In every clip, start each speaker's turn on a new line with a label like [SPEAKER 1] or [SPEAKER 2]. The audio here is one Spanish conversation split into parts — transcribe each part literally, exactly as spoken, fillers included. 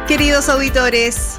[SPEAKER 1] Queridos auditores,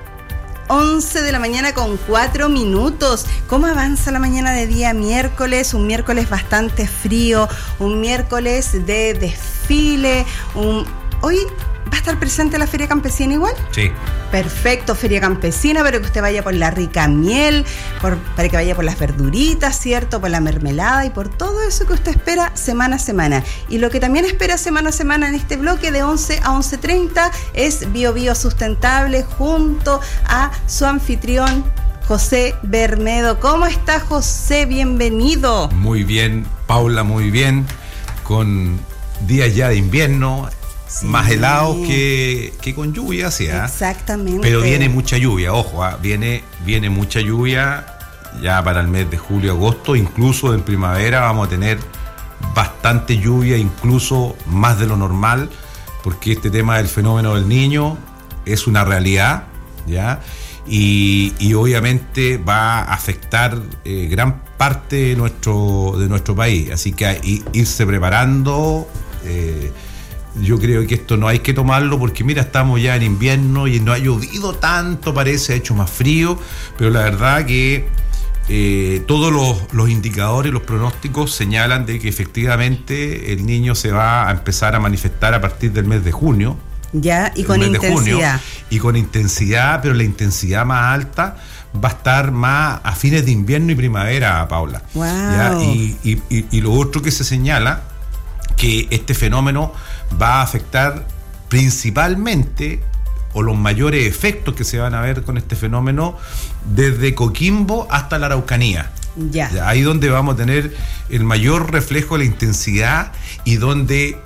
[SPEAKER 1] once de la mañana con cuatro minutos. ¿Cómo avanza la mañana de día miércoles? Un miércoles bastante frío, un miércoles de desfile. Un... Hoy va a estar presente la Feria Campesina igual.
[SPEAKER 2] Sí.
[SPEAKER 1] Perfecto, Feria Campesina, pero que usted vaya por la rica miel, por, para que vaya por las verduritas, ¿cierto? Por la mermelada y por todo eso que usted espera semana a semana. Y lo que también espera semana a semana en este bloque de once a once treinta es Bio Bio Sustentable junto a su anfitrión José Bermedo. ¿Cómo está, José? Bienvenido.
[SPEAKER 2] Muy bien, Paula, muy bien. Con días ya de invierno. Sí. Más helados que, que con lluvia, sí, ¿eh?
[SPEAKER 1] Exactamente.
[SPEAKER 2] Pero viene mucha lluvia, ojo, ¿eh? viene, viene mucha lluvia ya para el mes de julio, agosto, incluso en primavera vamos a tener bastante lluvia, incluso más de lo normal, porque este tema del fenómeno del Niño es una realidad, ¿ya? Y, y obviamente va a afectar eh, gran parte de nuestro, de nuestro país, así que hay, irse preparando. eh, Yo creo que esto no hay que tomarlo porque mira, estamos ya en invierno y no ha llovido tanto, parece, ha hecho más frío, pero la verdad que eh, todos los, los indicadores, los pronósticos señalan de que efectivamente el Niño se va a empezar a manifestar a partir del mes de junio.
[SPEAKER 1] Ya, y con intensidad.
[SPEAKER 2] Junio, y con intensidad, pero la intensidad más alta va a estar más a fines de invierno y primavera, Paula.
[SPEAKER 1] Wow.
[SPEAKER 2] ¿Ya? Y, y, y, y lo otro que se señala, que este fenómeno va a afectar principalmente, o los mayores efectos que se van a ver con este fenómeno, desde Coquimbo hasta la Araucanía.
[SPEAKER 1] Ya.
[SPEAKER 2] Ahí donde vamos a tener el mayor reflejo de la intensidad y donde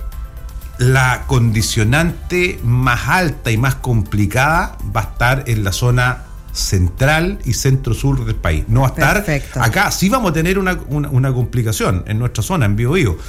[SPEAKER 2] la condicionante más alta y más complicada va a estar en la zona central y centro-sur del país. No va a estar
[SPEAKER 1] Perfecto.
[SPEAKER 2] Acá. Sí vamos a tener una, una, una complicación en nuestra zona, en Bio Bio.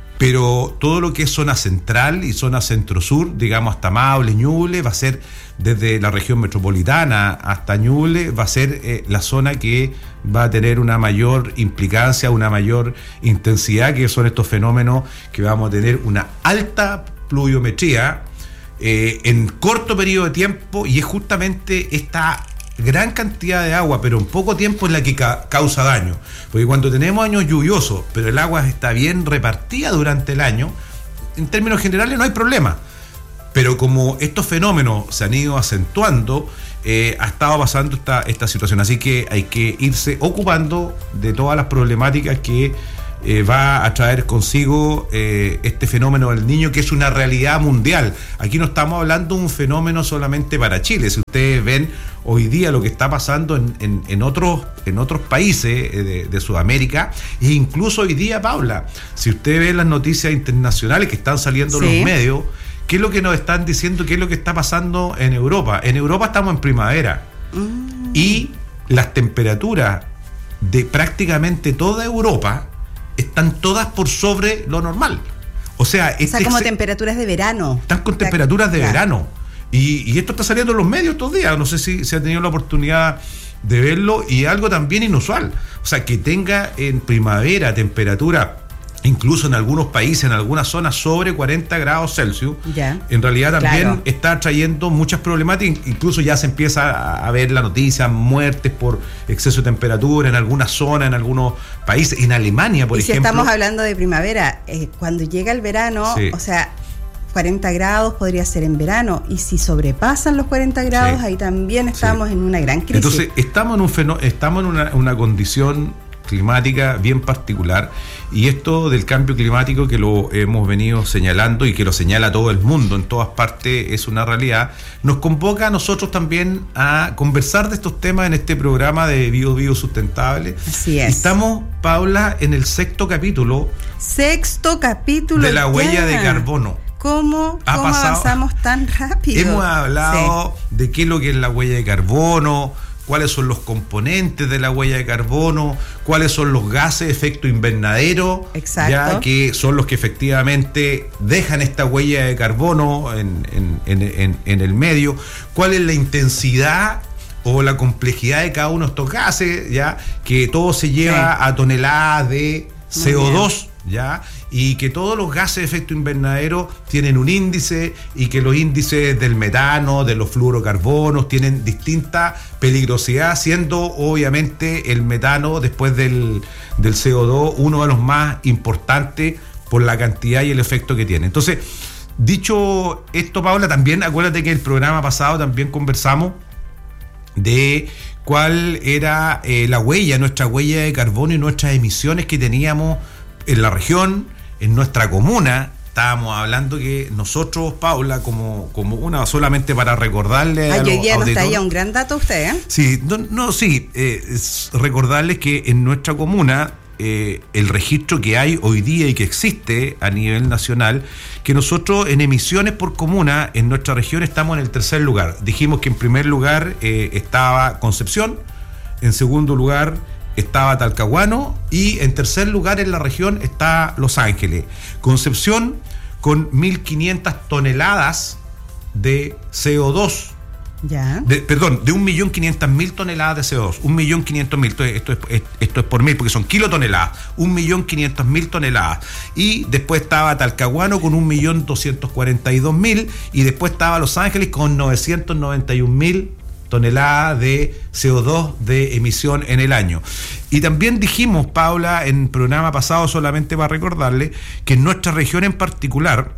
[SPEAKER 2] Pero todo lo que es zona central y zona centro-sur, digamos hasta Maule, Ñuble, va a ser desde la región metropolitana hasta Ñuble, va a ser eh, la zona que va a tener una mayor implicancia, una mayor intensidad, que son estos fenómenos que vamos a tener una alta pluviometría eh, en corto periodo de tiempo, y es justamente esta gran cantidad de agua, pero en poco tiempo, es la que ca- causa daño. Porque cuando tenemos años lluviosos, pero el agua está bien repartida durante el año, en términos generales no hay problema. Pero como estos fenómenos se han ido acentuando, eh, ha estado pasando esta, esta situación. Así que hay que irse ocupando de todas las problemáticas que eh, va a traer consigo eh, este fenómeno del Niño, que es una realidad mundial. Aquí no estamos hablando de un fenómeno solamente para Chile. Si ustedes ven hoy día lo que está pasando en, en, en, otros, en otros países de, de Sudamérica, e incluso hoy día, Paula, si usted ve las noticias internacionales que están saliendo en sí. los medios, ¿qué es lo que nos están diciendo? ¿Qué es lo que está pasando en Europa? En Europa estamos en primavera mm. y las temperaturas de prácticamente toda Europa están todas por sobre lo normal. O sea,
[SPEAKER 1] este o sea como ex- temperaturas de verano.
[SPEAKER 2] Están con temperaturas de claro. verano. Y, y esto está saliendo en los medios estos días. No sé si se ha tenido la oportunidad de verlo, y algo también inusual. O sea, que tenga en primavera temperatura, incluso en algunos países, en algunas zonas, sobre cuarenta grados Celsius, ya. En realidad también claro. está trayendo muchas problemáticas. Incluso ya se empieza a ver la noticia, muertes por exceso de temperatura en algunas zonas, en algunos países, en Alemania, por
[SPEAKER 1] y
[SPEAKER 2] ejemplo.
[SPEAKER 1] Si estamos hablando de primavera, eh, cuando llega el verano, sí. o sea, cuarenta grados podría ser en verano, y si sobrepasan los cuarenta grados, sí. ahí también estamos sí. en una gran crisis.
[SPEAKER 2] Entonces, estamos en, un fenó- estamos en una, una condición climática bien particular, y esto del cambio climático, que lo hemos venido señalando y que lo señala todo el mundo en todas partes, es una realidad, nos convoca a nosotros también a conversar de estos temas en este programa de Bio Bio Sustentable.
[SPEAKER 1] Así es.
[SPEAKER 2] Estamos, Paula, en el sexto capítulo
[SPEAKER 1] sexto capítulo
[SPEAKER 2] de la huella
[SPEAKER 1] ya.
[SPEAKER 2] de carbono.
[SPEAKER 1] ¿Cómo,
[SPEAKER 2] ha
[SPEAKER 1] cómo
[SPEAKER 2] pasado,
[SPEAKER 1] avanzamos tan rápido?
[SPEAKER 2] Hemos hablado sí. de qué es lo que es la huella de carbono, cuáles son los componentes de la huella de carbono, cuáles son los gases de efecto invernadero, ya que son los que efectivamente dejan esta huella de carbono en, en, en, en, en el medio, cuál es la intensidad o la complejidad de cada uno de estos gases, ya que todo se lleva sí. a toneladas de C O dos, ¿ya? Y que todos los gases de efecto invernadero tienen un índice y que los índices del metano, de los fluorocarbonos tienen distinta peligrosidad, siendo obviamente el metano después del, del C O dos uno de los más importantes por la cantidad y el efecto que tiene. Entonces, dicho esto, Paula, también acuérdate que el programa pasado también conversamos de cuál era eh, la huella, nuestra huella de carbono y nuestras emisiones que teníamos en la región, en nuestra comuna. Estábamos hablando que nosotros, Paula, como, como una, solamente para recordarle
[SPEAKER 1] Ay,
[SPEAKER 2] a los
[SPEAKER 1] hoy día nos
[SPEAKER 2] auditores,
[SPEAKER 1] traía un gran dato usted, ¿eh?
[SPEAKER 2] Sí, no, no sí, eh, es recordarles que en nuestra comuna, eh, el registro que hay hoy día y que existe a nivel nacional, que nosotros en emisiones por comuna en nuestra región estamos en el tercer lugar. Dijimos que en primer lugar eh, estaba Concepción, en segundo lugar estaba Talcahuano y en tercer lugar en la región está Los Ángeles. Concepción con mil quinientas toneladas de C O dos.
[SPEAKER 1] Ya.
[SPEAKER 2] De, perdón, de un millón quinientas mil toneladas de C O dos. un millón quinientos mil, esto, esto, es, esto es por mil, porque son kilotoneladas. un millón quinientos mil toneladas. Y después estaba Talcahuano con un millón doscientos cuarenta y dos mil. Y después estaba Los Ángeles con novecientos noventa y un mil toneladas de C O dos de emisión en el año. Y también dijimos, Paula, en el programa pasado, solamente para recordarle, que en nuestra región en particular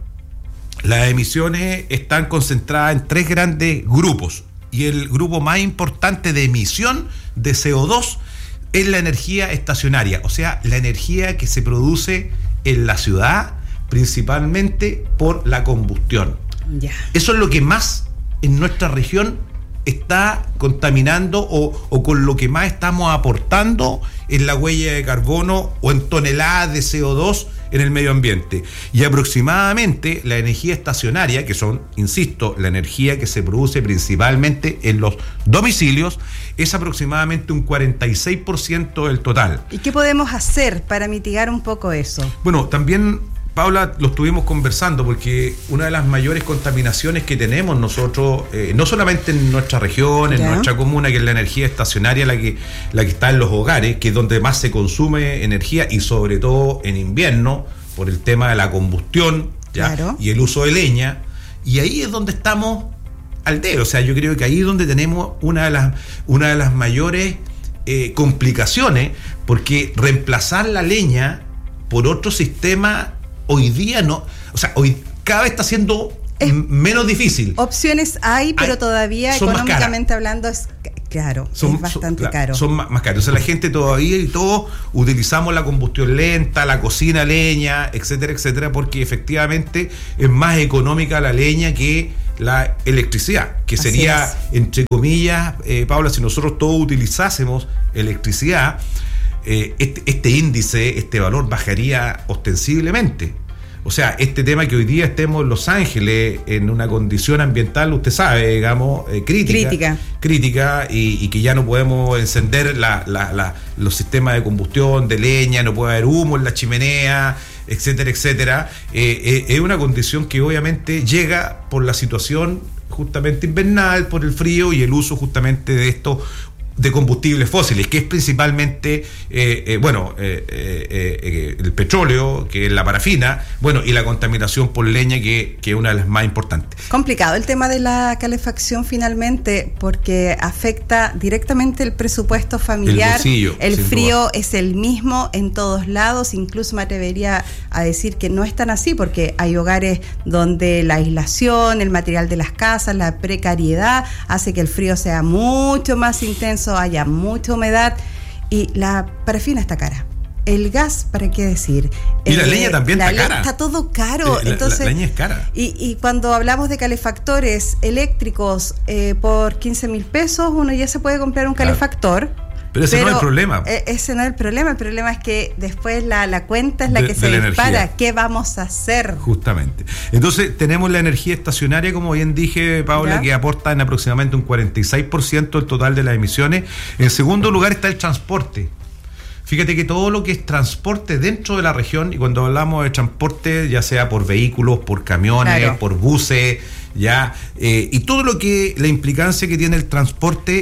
[SPEAKER 2] las emisiones están concentradas en tres grandes grupos, y el grupo más importante de emisión de C O dos es la energía estacionaria, o sea, la energía que se produce en la ciudad, principalmente por la combustión.
[SPEAKER 1] Ya.
[SPEAKER 2] Eso es lo que más en nuestra región está contaminando o, o con lo que más estamos aportando en la huella de carbono o en toneladas de C O dos en el medio ambiente. Y aproximadamente la energía estacionaria, que son, insisto, la energía que se produce principalmente en los domicilios, es aproximadamente un cuarenta y seis por ciento del total.
[SPEAKER 1] ¿Y qué podemos hacer para mitigar un poco eso?
[SPEAKER 2] Bueno, también, Paula, lo estuvimos conversando porque una de las mayores contaminaciones que tenemos nosotros, eh, no solamente en nuestra región, en
[SPEAKER 1] ¿Ya?
[SPEAKER 2] nuestra comuna, que es la energía estacionaria, la que, la que está en los hogares, que es donde más se consume energía y sobre todo en invierno, por el tema de la combustión, ¿ya?
[SPEAKER 1] Claro.
[SPEAKER 2] Y el uso de leña, y ahí es donde estamos al dedo. O sea, yo creo que ahí es donde tenemos una de las, una de las mayores eh, complicaciones, porque reemplazar la leña por otro sistema hoy día no, o sea, hoy cada vez está siendo es, menos difícil.
[SPEAKER 1] Opciones hay, pero hay, todavía económicamente hablando es caro,
[SPEAKER 2] son,
[SPEAKER 1] es bastante
[SPEAKER 2] son,
[SPEAKER 1] caro.
[SPEAKER 2] Son más, más caros. O sea, la gente todavía y todos utilizamos la combustión lenta, la cocina a leña, etcétera, etcétera, porque efectivamente es más económica la leña que la electricidad, que
[SPEAKER 1] Así
[SPEAKER 2] sería,
[SPEAKER 1] es.
[SPEAKER 2] entre comillas, eh, Paula, si nosotros todos utilizásemos electricidad, Eh, este, este índice, este valor bajaría ostensiblemente. O sea, este tema que hoy día estemos en Los Ángeles en una condición ambiental, usted sabe, digamos, eh, crítica,
[SPEAKER 1] crítica,
[SPEAKER 2] crítica y, y que ya no podemos encender la, la, la, los sistemas de combustión de leña, no puede haber humo en la chimenea, etcétera, etcétera. Eh, eh, es una condición que obviamente llega por la situación justamente invernal, por el frío y el uso justamente de estos de combustibles fósiles, que es principalmente, eh, eh, bueno, eh, eh, eh, el petróleo, que es la parafina, bueno, y la contaminación por leña, que, que es una de las más importantes.
[SPEAKER 1] Complicado el tema de la calefacción finalmente, porque afecta directamente el presupuesto familiar.
[SPEAKER 2] El bolsillo,
[SPEAKER 1] el frío
[SPEAKER 2] duda.
[SPEAKER 1] Es el mismo en todos lados, incluso me atrevería a decir que no es tan así, porque hay hogares donde la aislación, el material de las casas, la precariedad hace que el frío sea mucho más intenso, haya mucha humedad y la parafina está cara. El gas, ¿para qué decir?
[SPEAKER 2] Y la
[SPEAKER 1] eh,
[SPEAKER 2] leña también
[SPEAKER 1] la
[SPEAKER 2] está
[SPEAKER 1] le-
[SPEAKER 2] cara.
[SPEAKER 1] Está todo caro.
[SPEAKER 2] Eh, la,
[SPEAKER 1] Entonces,
[SPEAKER 2] la leña es cara.
[SPEAKER 1] Y, y cuando hablamos de calefactores eléctricos eh, por quince mil pesos, uno ya se puede comprar un
[SPEAKER 2] Claro.
[SPEAKER 1] calefactor.
[SPEAKER 2] Pero ese no es el problema.
[SPEAKER 1] eh, Ese no es el problema. El problema es que después la, la cuenta es la
[SPEAKER 2] De-
[SPEAKER 1] que
[SPEAKER 2] de
[SPEAKER 1] se
[SPEAKER 2] la
[SPEAKER 1] dispara.
[SPEAKER 2] energía.
[SPEAKER 1] ¿Qué vamos a hacer?
[SPEAKER 2] Justamente. Entonces, tenemos la energía estacionaria, como bien dije, Paula,
[SPEAKER 1] ¿Ya?
[SPEAKER 2] que aporta en aproximadamente un cuarenta y seis por ciento del total de las emisiones. En segundo lugar está el transporte. Fíjate que todo lo que es transporte dentro de la región, y cuando hablamos de transporte, ya sea por vehículos, por camiones,
[SPEAKER 1] Claro.
[SPEAKER 2] por buses, ya, eh, y todo lo que, la implicancia que tiene el transporte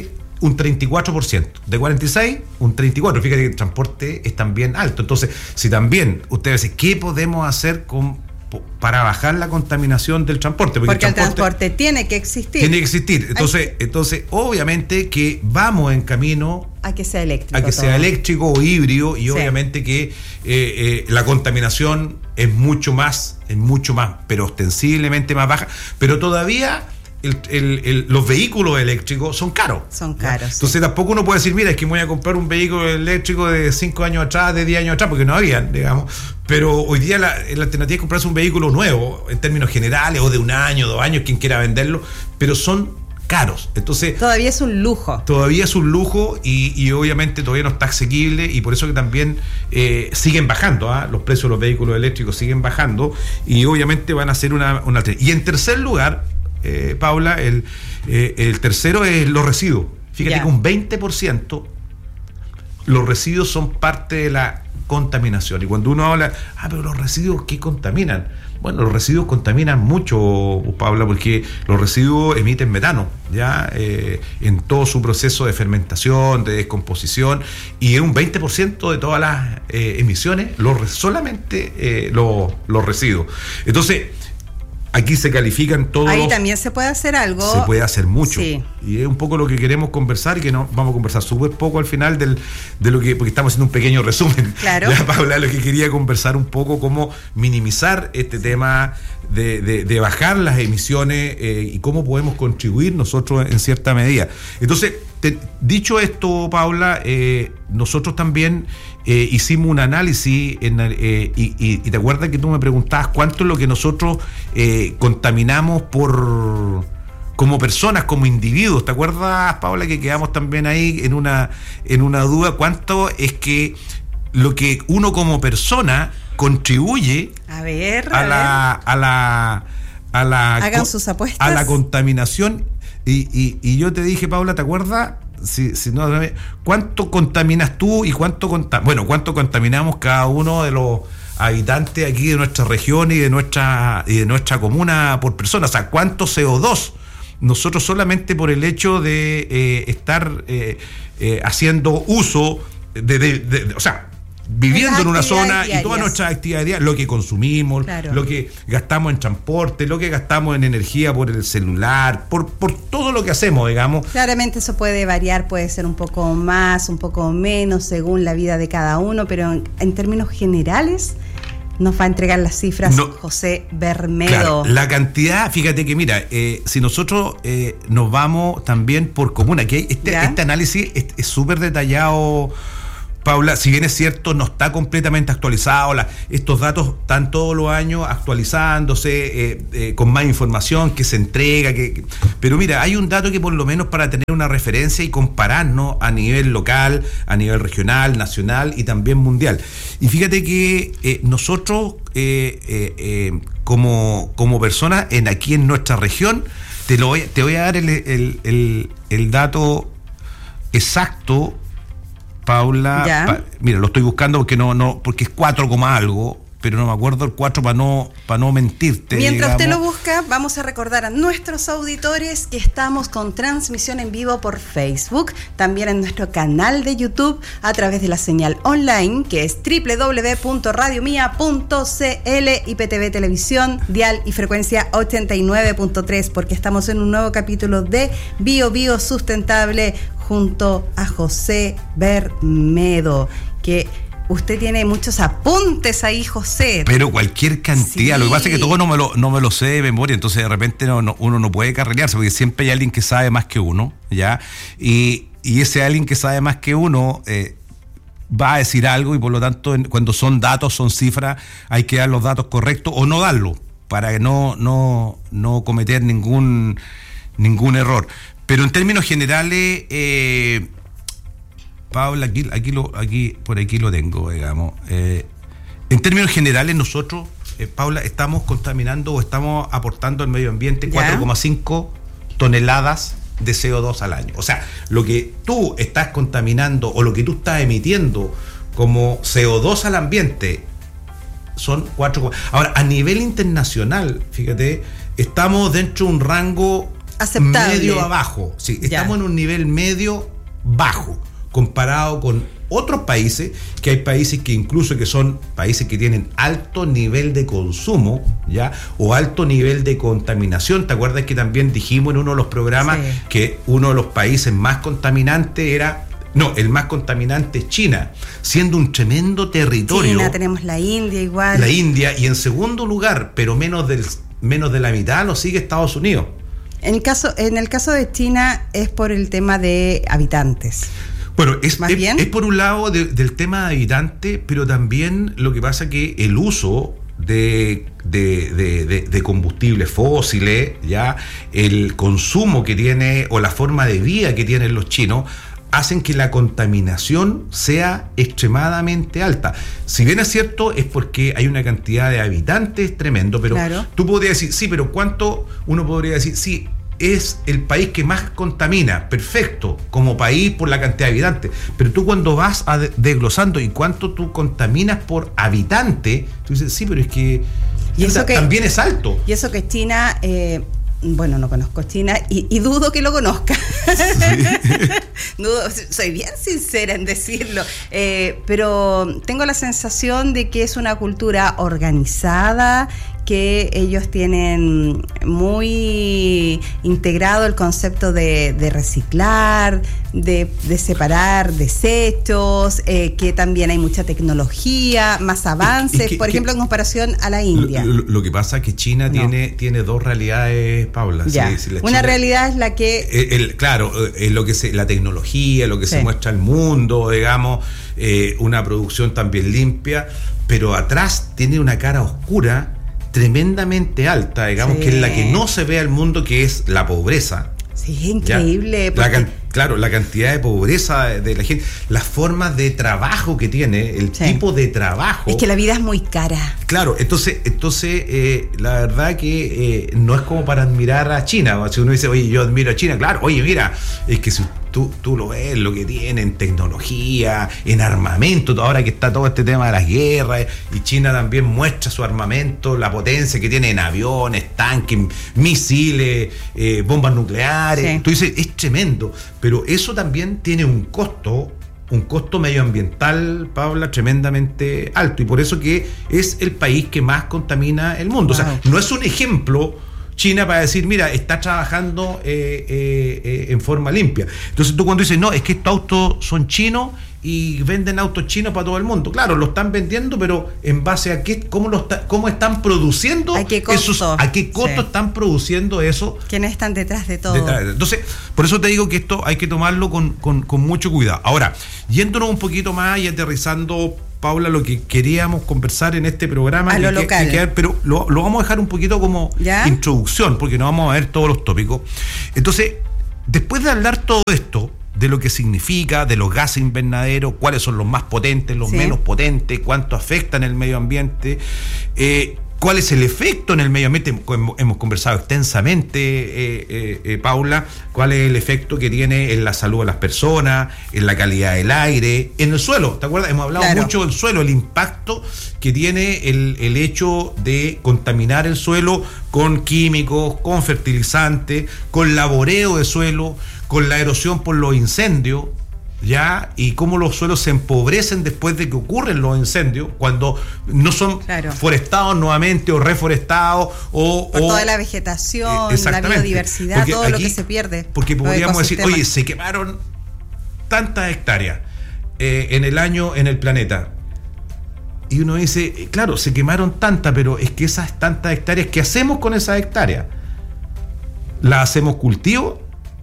[SPEAKER 2] un treinta y cuatro por ciento. De cuarenta y seis, un treinta y cuatro por ciento. Fíjate que el transporte es también alto. Entonces, si también ustedes dicen, ¿qué podemos hacer con, para bajar la contaminación del transporte?
[SPEAKER 1] Porque, Porque el, transporte el transporte tiene que existir.
[SPEAKER 2] Tiene que existir. Entonces, que... entonces obviamente que vamos en camino
[SPEAKER 1] a que sea eléctrico.
[SPEAKER 2] A que
[SPEAKER 1] todo.
[SPEAKER 2] sea eléctrico o híbrido, y sí. obviamente que eh, eh, la contaminación es mucho más, es mucho más, pero ostensiblemente más baja, pero todavía el, el, el, los vehículos eléctricos son caros.
[SPEAKER 1] Son caros.
[SPEAKER 2] Entonces
[SPEAKER 1] sí.
[SPEAKER 2] tampoco uno puede decir, mira, es que voy a comprar un vehículo eléctrico de cinco años atrás, de diez años atrás, porque no habían, digamos. Pero hoy día la, la alternativa es comprarse un vehículo nuevo, en términos generales, o de un año, dos años, quien quiera venderlo, pero son caros. Entonces
[SPEAKER 1] todavía es un lujo.
[SPEAKER 2] Todavía es un lujo y, y obviamente todavía no está asequible, y por eso que también eh, siguen bajando, ¿eh? Los precios de los vehículos eléctricos siguen bajando, y obviamente van a ser una, una... Y en tercer lugar, eh, Paula, el, eh, el tercero es los residuos. Fíjate ya. que un veinte por ciento los residuos son parte de la contaminación. Y cuando uno habla, ah, pero los residuos, ¿qué contaminan? Bueno, los residuos contaminan mucho, Paula, porque los residuos emiten metano, ya eh, en todo su proceso de fermentación, de descomposición, y es un veinte por ciento de todas las eh, emisiones, los, solamente eh, los, los residuos. Entonces, aquí se califican todos.
[SPEAKER 1] Ahí también se puede hacer algo.
[SPEAKER 2] Se puede hacer mucho.
[SPEAKER 1] Sí.
[SPEAKER 2] Y es un poco lo que queremos conversar, y que no vamos a conversar súper poco al final del, de lo que, porque estamos haciendo un pequeño resumen.
[SPEAKER 1] Claro.
[SPEAKER 2] Ya, Paula, lo que quería conversar un poco, cómo minimizar este tema de, de, de bajar las emisiones eh, y cómo podemos contribuir nosotros en cierta medida. Entonces, te, dicho esto, Paula, eh, nosotros también eh, hicimos un análisis en, eh, y, y, y te acuerdas que tú me preguntabas cuánto es lo que nosotros eh, contaminamos por como personas, como individuos. ¿Te acuerdas, Paula, que quedamos también ahí en una en una duda? ¿Cuánto es que lo que uno como persona contribuye
[SPEAKER 1] a ver,
[SPEAKER 2] a,
[SPEAKER 1] a
[SPEAKER 2] la,
[SPEAKER 1] ver.
[SPEAKER 2] a la a la
[SPEAKER 1] hagan
[SPEAKER 2] co-
[SPEAKER 1] sus apuestas
[SPEAKER 2] a la contaminación? Y, y, y yo te dije, Paula, ¿te acuerdas? Si, si no, ¿cuánto contaminas tú y cuánto conta- bueno, cuánto contaminamos cada uno de los habitantes aquí de nuestra región y de nuestra y de nuestra comuna por persona? O sea, ¿cuánto C O dos nosotros solamente por el hecho de eh, estar eh, eh, haciendo uso de, de, de, de o sea, viviendo en una zona diarias. Y todas nuestras actividades diarias, lo que consumimos, claro. lo que gastamos en transporte, lo que gastamos en energía por el celular, por, por todo lo que hacemos, digamos.
[SPEAKER 1] Claramente eso puede variar, puede ser un poco más, un poco menos, según la vida de cada uno, pero en, en términos generales nos va a entregar las cifras no, José Bermedo.
[SPEAKER 2] Claro, la cantidad, fíjate que mira, eh, si nosotros eh, nos vamos también por comuna, que este, este análisis es súper detallado, Paula, si bien es cierto, no está completamente actualizado, la, estos datos están todos los años actualizándose, eh, eh, con más información que se entrega, que, que, pero mira, hay un dato que por lo menos para tener una referencia y compararnos a nivel local, a nivel regional, nacional y también mundial. Y fíjate que eh, nosotros, eh, eh, eh, como, como personas en, aquí en nuestra región, te, lo voy, te voy a dar el, el, el, el dato exacto, Paula, pa, mira, lo estoy buscando porque no, no, porque es cuatro coma algo, pero no me acuerdo el cuatro para no, para no mentirte.
[SPEAKER 1] Mientras
[SPEAKER 2] digamos.
[SPEAKER 1] usted lo busca, vamos a recordar a nuestros auditores que estamos con transmisión en vivo por Facebook, también en nuestro canal de YouTube, a través de la señal online, que es doble u doble u doble u punto radio mía punto c l, I P T V Televisión, dial y frecuencia ochenta y nueve punto tres, porque estamos en un nuevo capítulo de Bio Bio Sustentable, junto a José Bermedo, que usted tiene muchos apuntes ahí, José.
[SPEAKER 2] Pero cualquier cantidad, sí. Lo que pasa es que todo no me lo, no me lo sé de memoria, entonces de repente no, no, uno no puede carrilearse, porque siempre hay alguien que sabe más que uno, ¿ya? Y, y ese alguien que sabe más que uno eh, va a decir algo, y por lo tanto, cuando son datos, son cifras, hay que dar los datos correctos o no darlos, para no, no, no cometer ningún, ningún error. Pero en términos generales, eh, Paula, aquí, aquí, lo, aquí, por aquí lo tengo, digamos. Eh, en términos generales, nosotros, eh, Paula, estamos contaminando o estamos aportando al medio ambiente cuatro coma cinco toneladas de C O dos al año. O sea, lo que tú estás contaminando o lo que tú estás emitiendo como C O dos al ambiente son cuatro. Ahora, a nivel internacional, fíjate, estamos dentro de un rango
[SPEAKER 1] aceptable,
[SPEAKER 2] medio abajo. Sí, estamos ya en un nivel medio bajo comparado con otros países, que hay países que incluso que son países que tienen alto nivel de consumo, ¿ya? O alto nivel de contaminación. ¿Te acuerdas que también dijimos en uno de los programas sí. que uno de los países más contaminantes era, no, el más contaminante es China, siendo un tremendo territorio.
[SPEAKER 1] China, tenemos la India igual.
[SPEAKER 2] La India, y en segundo lugar, pero menos del menos de la mitad, lo sigue Estados Unidos.
[SPEAKER 1] En el caso, en el caso de China es por el tema de habitantes.
[SPEAKER 2] Bueno, es, es, es por un lado de, del tema de habitantes, pero también lo que pasa que el uso de, de, de, de, de combustibles fósiles, ya el consumo que tiene o la forma de vida que tienen los chinos, hacen que la contaminación sea extremadamente alta. Si bien es cierto, es porque hay una cantidad de habitantes tremendo, pero claro. Tú podrías decir, sí, pero ¿cuánto? Uno podría decir, sí, es el país que más contamina, perfecto, como país por la cantidad de habitantes, pero tú cuando vas a de- desglosando y cuánto tú contaminas por habitante, tú dices, sí, pero es que,
[SPEAKER 1] ¿Y eso que
[SPEAKER 2] también es alto.
[SPEAKER 1] Y eso que China... Eh, bueno, no conozco China y, y dudo que lo conozca. Sí. Dudo, soy bien sincera en decirlo, eh, pero tengo la sensación de que es una cultura organizada, que ellos tienen muy integrado el concepto de, de reciclar, de, de separar desechos, eh, que también hay mucha tecnología, más avances, es que, por ejemplo, que, en comparación a la India.
[SPEAKER 2] Lo, lo que pasa es que China no. tiene, tiene dos realidades, Paula.
[SPEAKER 1] Ya.
[SPEAKER 2] Sí, sí, la
[SPEAKER 1] Una
[SPEAKER 2] China,
[SPEAKER 1] realidad es la que...
[SPEAKER 2] El, el, claro, es lo que se, la tecnología, lo que sí. se muestra al mundo, digamos, eh, una producción también limpia, pero atrás tiene una cara oscura tremendamente alta, digamos, sí. que es la que no se ve al mundo, que es la pobreza.
[SPEAKER 1] Sí, increíble.
[SPEAKER 2] La can, claro, la cantidad de pobreza de, de la gente, las formas de trabajo que tiene, el sí. tipo de trabajo.
[SPEAKER 1] Es que la vida es muy cara.
[SPEAKER 2] Claro, entonces, entonces eh, la verdad que eh, no es como para admirar a China. Si uno dice, oye, yo admiro a China, claro, oye, mira, es que si tú, tú lo ves, lo que tiene en tecnología, en armamento, ahora que está todo este tema de las guerras, y China también muestra su armamento, la potencia que tiene en aviones, tanques, misiles, eh, bombas nucleares. Sí. Tú dices, es tremendo, pero eso también tiene un costo, un costo medioambiental, Paula, tremendamente alto, y por eso que es el país que más contamina el mundo. Wow. O sea, no es un ejemplo China para decir, mira, está trabajando eh, eh, eh, en forma limpia. Entonces tú cuando dices, no, es que estos autos son chinos y venden autos chinos para todo el mundo. Claro, lo están vendiendo, pero en base a qué, cómo, lo está, cómo están produciendo
[SPEAKER 1] ¿A qué costo?
[SPEAKER 2] esos, a qué costo sí. están produciendo eso.
[SPEAKER 1] ¿Quiénes están detrás de todo?
[SPEAKER 2] Detrás. Entonces, por eso te digo que esto hay que tomarlo con, con, con mucho cuidado. Ahora, yéndonos un poquito más y aterrizando, Paula, lo que queríamos conversar en este programa,
[SPEAKER 1] a lo
[SPEAKER 2] que,
[SPEAKER 1] local.
[SPEAKER 2] Que, que, pero lo, lo vamos a dejar un poquito como ¿Ya? introducción, porque no vamos a ver todos los tópicos. Entonces, después de hablar todo esto, de lo que significa, de los gases invernaderos, cuáles son los más potentes, los sí. menos potentes, cuánto afectan el medio ambiente, eh, cuál es el efecto en el medio ambiente, hemos conversado extensamente, eh, eh, eh, Paula, cuál es el efecto que tiene en la salud de las personas, en la calidad del aire, en el suelo, ¿te acuerdas? Hemos hablado claro. mucho del suelo, el impacto que tiene el, el hecho de contaminar el suelo con químicos, con fertilizantes, con laboreo de suelo, con la erosión por los incendios, ya, y cómo los suelos se empobrecen después de que ocurren los incendios, cuando no son claro. forestados nuevamente o reforestados o
[SPEAKER 1] por
[SPEAKER 2] o,
[SPEAKER 1] toda la vegetación, la biodiversidad, porque todo aquí, lo que se pierde.
[SPEAKER 2] Porque podríamos decir, oye, se quemaron tantas hectáreas eh, en el año en el planeta. Y uno dice, claro, se quemaron tantas, pero es que esas tantas hectáreas, ¿qué hacemos con esas hectáreas? ¿Las hacemos cultivo?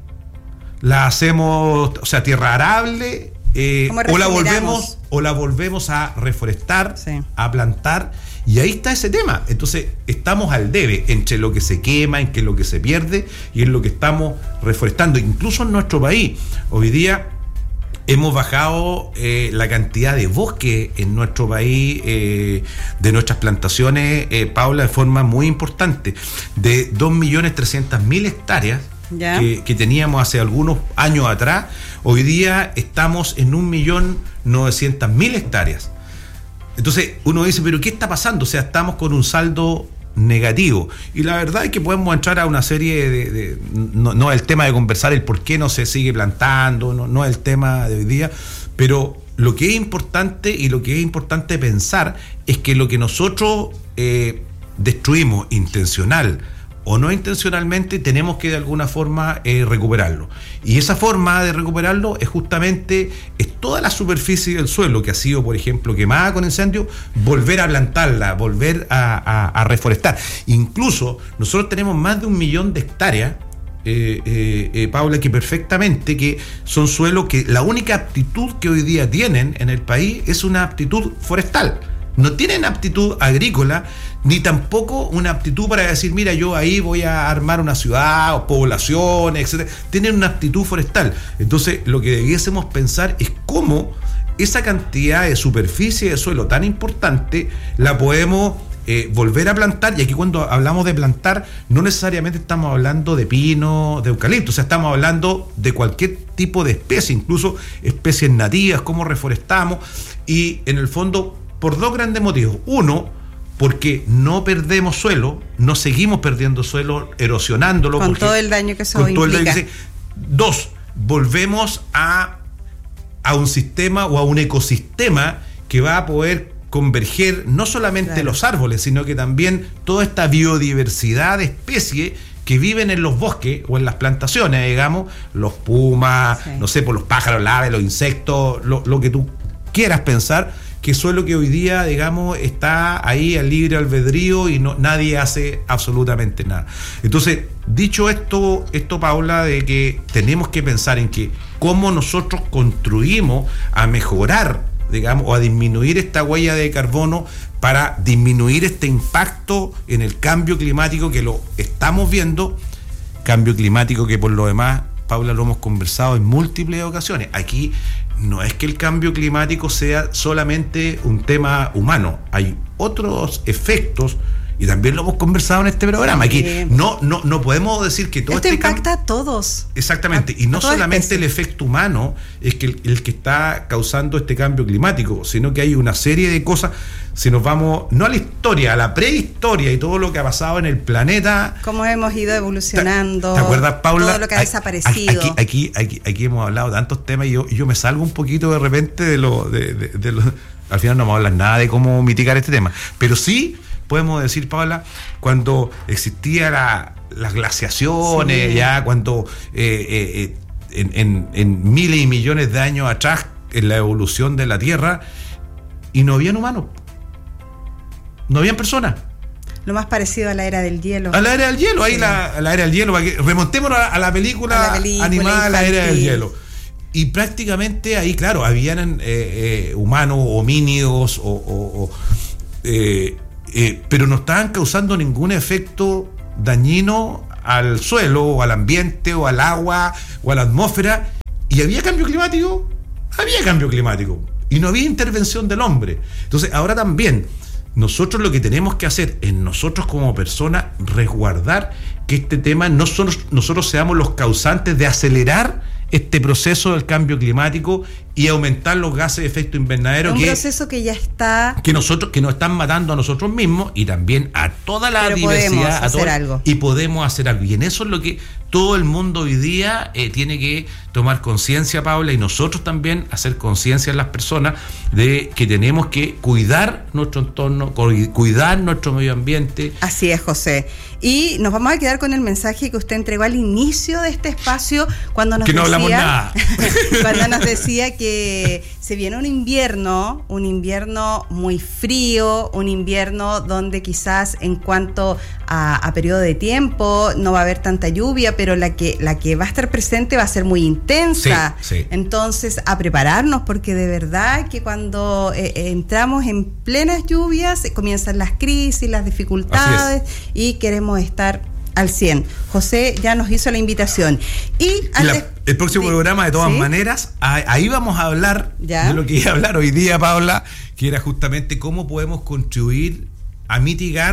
[SPEAKER 2] ¿La hacemos, o sea, tierra arable? Eh, o la volvemos o la volvemos a reforestar, sí. a plantar, y ahí está ese tema. Entonces estamos al debe entre lo que se quema, en que lo que se pierde y en lo que estamos reforestando. Incluso en nuestro país hoy día hemos bajado eh, la cantidad de bosque en nuestro país, eh, de nuestras plantaciones, eh, Paula, de forma muy importante, de dos millones trescientas mil hectáreas Que, que teníamos hace algunos años atrás. Hoy día estamos en un millón novecientas mil hectáreas. Entonces uno dice, pero ¿qué está pasando? O sea, estamos con un saldo negativo. Y la verdad es que podemos entrar a una serie de... de no, no es el tema de conversar el por qué no se sigue plantando, no, no es el tema de hoy día, pero lo que es importante y lo que es importante pensar es que lo que nosotros eh, destruimos intencional o no intencionalmente, tenemos que de alguna forma eh, recuperarlo. Y esa forma de recuperarlo es justamente es toda la superficie del suelo que ha sido, por ejemplo, quemada con incendio, volver a plantarla, volver a, a, a reforestar. Incluso nosotros tenemos más de un millón de hectáreas, eh, eh, eh, Paula, que perfectamente que son suelos que la única aptitud que hoy día tienen en el país es una aptitud forestal. No tienen aptitud agrícola, ni tampoco una aptitud para decir, mira, yo ahí voy a armar una ciudad o poblaciones, etcétera. Tienen una aptitud forestal. Entonces, lo que debiésemos pensar es cómo esa cantidad de superficie de suelo tan importante la podemos eh, volver a plantar. Y aquí cuando hablamos de plantar, no necesariamente estamos hablando de pino, de eucalipto, o sea, estamos hablando de cualquier tipo de especie, incluso especies nativas, cómo reforestamos, y en el fondo por dos grandes motivos. Uno, porque no perdemos suelo, no seguimos perdiendo suelo, erosionándolo.
[SPEAKER 1] Con
[SPEAKER 2] porque,
[SPEAKER 1] todo el daño que eso
[SPEAKER 2] con todo
[SPEAKER 1] implica.
[SPEAKER 2] El daño que se, dos, volvemos a, a un sistema o a un ecosistema que va a poder converger no solamente claro. los árboles, sino que también toda esta biodiversidad de especies que viven en los bosques o en las plantaciones, digamos, los pumas, sí. no sé, por los pájaros, las aves, los insectos, lo, lo que tú quieras pensar, que suelo que hoy día, digamos, está ahí al libre albedrío y no, nadie hace absolutamente nada. Entonces, dicho esto, esto, Paula, de que tenemos que pensar en que cómo nosotros construimos a mejorar, digamos, o a disminuir esta huella de carbono para disminuir este impacto en el cambio climático que lo estamos viendo, cambio climático que por lo demás, Paula, lo hemos conversado en múltiples ocasiones. Aquí no es que el cambio climático sea solamente un tema humano, hay otros efectos y también lo hemos conversado en este programa. Aquí no, no, no podemos decir que todo
[SPEAKER 1] esto
[SPEAKER 2] este
[SPEAKER 1] impacta
[SPEAKER 2] cam-
[SPEAKER 1] a todos.
[SPEAKER 2] Exactamente,
[SPEAKER 1] a,
[SPEAKER 2] y no
[SPEAKER 1] a toda
[SPEAKER 2] solamente
[SPEAKER 1] especie.
[SPEAKER 2] El efecto humano es que el, el que está causando este cambio climático, sino que hay una serie de cosas. Si nos vamos, no a la historia, a la prehistoria y todo lo que ha pasado en el planeta.
[SPEAKER 1] Cómo hemos ido evolucionando.
[SPEAKER 2] ¿Te acuerdas, Paula?
[SPEAKER 1] Todo lo que ha desaparecido.
[SPEAKER 2] Aquí, aquí, aquí, aquí hemos hablado de tantos temas y yo, yo me salgo un poquito de repente de lo, de, de, de lo. Al final no vamos a hablar nada de cómo mitigar este tema. Pero sí podemos decir, Paula, cuando existía la, las glaciaciones, sí. ya cuando eh, eh, en, en, en miles y millones de años atrás, en la evolución de la Tierra, y no habían humanos. No habían personas.
[SPEAKER 1] Lo más parecido a la era del hielo.
[SPEAKER 2] A la era del hielo, ahí sí. la, la era del hielo. Remontémonos a, a, la película, a la película animada infantil. La era del hielo. Y prácticamente ahí, claro, habían eh, eh, humanos, homínidos, o, o, o, eh, eh, pero no estaban causando ningún efecto dañino al suelo, o al ambiente, o al agua, o a la atmósfera. ¿Y había cambio climático? Había cambio climático. Y no había intervención del hombre. Entonces, ahora también, nosotros lo que tenemos que hacer es nosotros como personas resguardar que este tema no son, nosotros seamos los causantes de acelerar este proceso del cambio climático y aumentar los gases de efecto invernadero.
[SPEAKER 1] Un
[SPEAKER 2] que,
[SPEAKER 1] proceso que ya está...
[SPEAKER 2] Que nosotros, que nos están matando a nosotros mismos y también a toda la
[SPEAKER 1] Pero
[SPEAKER 2] diversidad.
[SPEAKER 1] Podemos
[SPEAKER 2] a
[SPEAKER 1] hacer
[SPEAKER 2] todo,
[SPEAKER 1] algo.
[SPEAKER 2] Y podemos hacer algo. Y en eso es lo que todo el mundo hoy día eh, tiene que tomar conciencia, Paula, y nosotros también hacer conciencia en las personas de que tenemos que cuidar nuestro entorno, cuidar nuestro medio ambiente.
[SPEAKER 1] Así es, José. Y nos vamos a quedar con el mensaje que usted entregó al inicio de este espacio cuando nos
[SPEAKER 2] que no
[SPEAKER 1] decía,
[SPEAKER 2] hablamos nada.
[SPEAKER 1] cuando nos decía que se viene un invierno, un invierno muy frío, un invierno donde quizás en cuanto a, a periodo de tiempo no va a haber tanta lluvia, pero la que, la que va a estar presente va a ser muy intensa.
[SPEAKER 2] Sí, sí.
[SPEAKER 1] Entonces, a prepararnos, porque de verdad que cuando eh, entramos en plenas lluvias eh, comienzan las crisis, las dificultades y queremos estar al cien. José ya nos hizo la invitación. Y,
[SPEAKER 2] y
[SPEAKER 1] antes,
[SPEAKER 2] la, el próximo de, programa, de todas ¿sí? maneras, ahí vamos a hablar ¿ya? de lo que iba a hablar hoy día, Paula, que era justamente cómo podemos contribuir a mitigar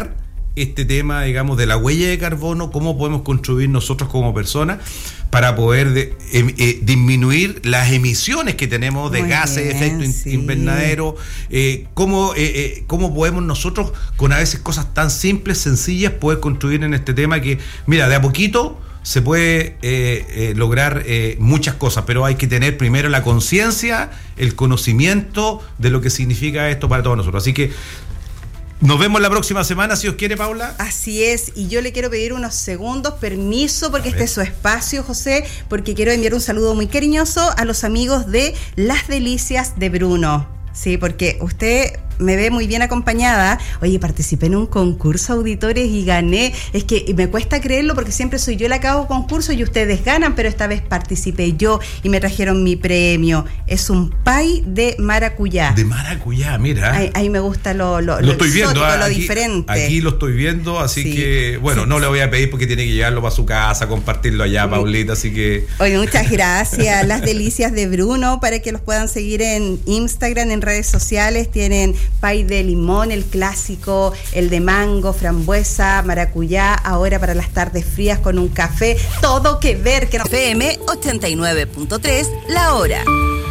[SPEAKER 2] este tema, digamos, de la huella de carbono, cómo podemos contribuir nosotros como personas para poder de, eh, eh, disminuir las emisiones que tenemos de
[SPEAKER 1] Muy
[SPEAKER 2] gases de
[SPEAKER 1] bien,
[SPEAKER 2] efecto
[SPEAKER 1] sí.
[SPEAKER 2] invernadero, eh, cómo, eh, eh, cómo podemos nosotros, con a veces cosas tan simples, sencillas, poder contribuir en este tema que, mira, de a poquito se puede eh, eh, lograr eh, muchas cosas, pero hay que tener primero la conciencia, el conocimiento de lo que significa esto para todos nosotros. Así que nos vemos la próxima semana, si os quiere, Paula.
[SPEAKER 1] Así es, y yo le quiero pedir unos segundos, permiso, porque este es su espacio, José, porque quiero enviar un saludo muy cariñoso a los amigos de Las Delicias de Bruno. Sí, porque usted me ve muy bien acompañada. Oye, participé en un concurso auditores y gané. Es que me cuesta creerlo porque siempre soy yo la que hago concurso y ustedes ganan, pero esta vez participé yo y me trajeron mi premio. Es un pay de maracuyá.
[SPEAKER 2] De maracuyá, mira.
[SPEAKER 1] Ahí, ahí me gusta lo, lo,
[SPEAKER 2] lo,
[SPEAKER 1] lo
[SPEAKER 2] estoy
[SPEAKER 1] exótico,
[SPEAKER 2] viendo,
[SPEAKER 1] lo
[SPEAKER 2] aquí,
[SPEAKER 1] diferente.
[SPEAKER 2] Aquí lo estoy viendo, así
[SPEAKER 1] Sí.
[SPEAKER 2] que, bueno,
[SPEAKER 1] Sí.
[SPEAKER 2] no le voy a pedir porque tiene que llevarlo para su casa, compartirlo allá,
[SPEAKER 1] Sí.
[SPEAKER 2] Paulita, así que...
[SPEAKER 1] Oye, muchas gracias. Las Delicias de Bruno, para que los puedan seguir en Instagram, en redes sociales. Tienen pay de limón, el clásico, el de mango, frambuesa, maracuyá, ahora para las tardes frías con un café. Todo que ver. Que no...
[SPEAKER 3] F M ochenta y nueve punto tres, la hora.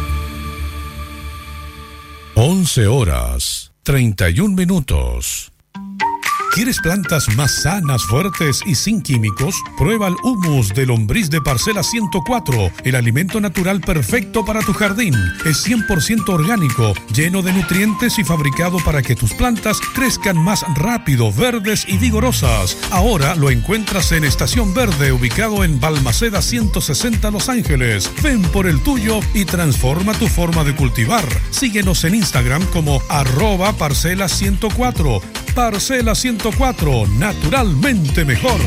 [SPEAKER 4] once horas, treinta y un minutos. ¿Quieres plantas más sanas, fuertes y sin químicos? Prueba el humus de lombriz de Parcela ciento cuatro, el alimento natural perfecto para tu jardín. Es cien por ciento orgánico, lleno de nutrientes y fabricado para que tus plantas crezcan más rápido, verdes y vigorosas. Ahora lo encuentras en Estación Verde, ubicado en Balmaceda ciento sesenta, Los Ángeles. Ven por el tuyo y transforma tu forma de cultivar. Síguenos en Instagram como arroba parcela ciento cuatro. Parcela ciento cuatro, naturalmente mejor.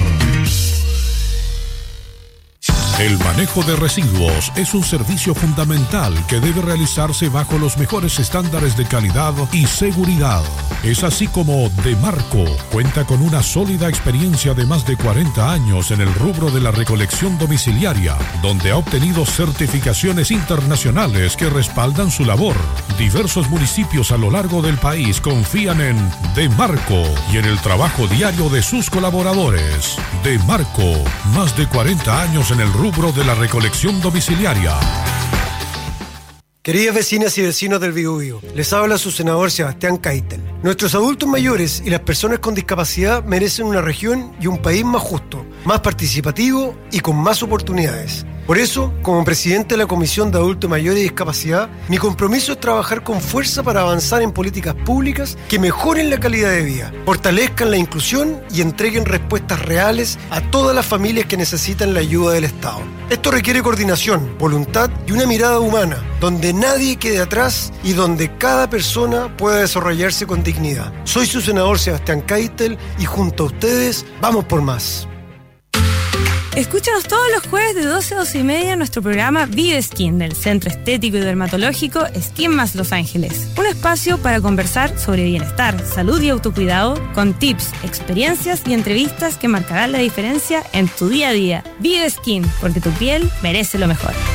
[SPEAKER 4] El manejo de residuos es un servicio fundamental que debe realizarse bajo los mejores estándares de calidad y seguridad. Es así como Demarco cuenta con una sólida experiencia de más de cuarenta años en el rubro de la recolección domiciliaria, donde ha obtenido certificaciones internacionales que respaldan su labor. Diversos municipios a lo largo del país confían en Demarco y en el trabajo diario de sus colaboradores. Demarco, más de cuarenta años en el rubro de la recolección domiciliaria.
[SPEAKER 5] Queridas vecinas y vecinos del Biobío, les habla su senador Sebastián Keitel. Nuestros adultos mayores y las personas con discapacidad merecen una región y un país más justo, más participativo y con más oportunidades. Por eso, como presidente de la Comisión de Adultos Mayores y Discapacidad, mi compromiso es trabajar con fuerza para avanzar en políticas públicas que mejoren la calidad de vida, fortalezcan la inclusión y entreguen respuestas reales a todas las familias que necesitan la ayuda del Estado. Esto requiere coordinación, voluntad y una mirada humana, donde nadie quede atrás y donde cada persona pueda desarrollarse con dignidad. Soy su senador Sebastián Keitel y junto a ustedes, vamos por más.
[SPEAKER 6] Escúchanos todos los jueves de doce a doce y media en nuestro programa Vive Skin del Centro Estético y Dermatológico Skin Más Los Ángeles. Un espacio para conversar sobre bienestar, salud y autocuidado con tips, experiencias y entrevistas que marcarán la diferencia en tu día a día. Vive Skin, porque tu piel merece lo mejor.